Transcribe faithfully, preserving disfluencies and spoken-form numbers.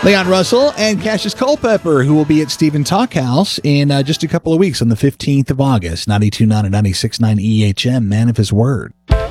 Leon Russell and Cassius Culpepper, who will be at Stephen Talkhouse in uh, just a couple of weeks on the fifteenth of August. ninety-two point nine and ninety-six point nine E H M, man of his word.